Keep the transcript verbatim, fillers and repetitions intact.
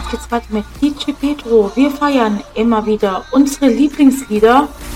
geht's weiter mit D J Pedro. Wir feiern immer wieder unsere Lieblingslieder